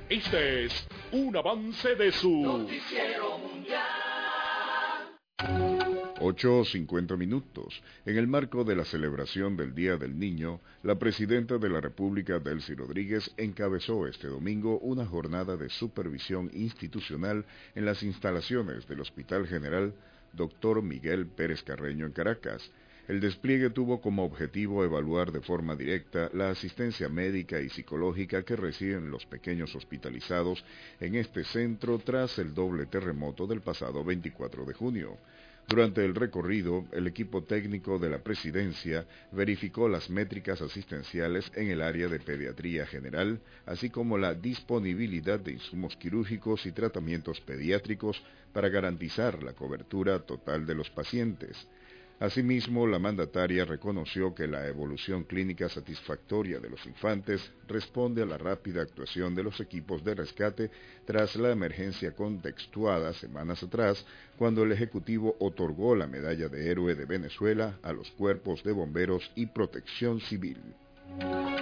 Este es un avance de su Noticiero Mundial. 8:50. En el marco de la celebración del Día del Niño, la presidenta de la República, Delcy Rodríguez, encabezó este domingo una jornada de supervisión institucional en las instalaciones del Hospital General Dr. Miguel Pérez Carreño en Caracas. El despliegue tuvo como objetivo evaluar de forma directa la asistencia médica y psicológica que reciben los pequeños hospitalizados en este centro tras el doble terremoto del pasado 24 de junio. Durante el recorrido, el equipo técnico de la presidencia verificó las métricas asistenciales en el área de pediatría general, así como la disponibilidad de insumos quirúrgicos y tratamientos pediátricos para garantizar la cobertura total de los pacientes. Asimismo, la mandataria reconoció que la evolución clínica satisfactoria de los infantes responde a la rápida actuación de los equipos de rescate tras la emergencia contextuada semanas atrás, cuando el Ejecutivo otorgó la Medalla de Héroe de Venezuela a los cuerpos de bomberos y protección civil.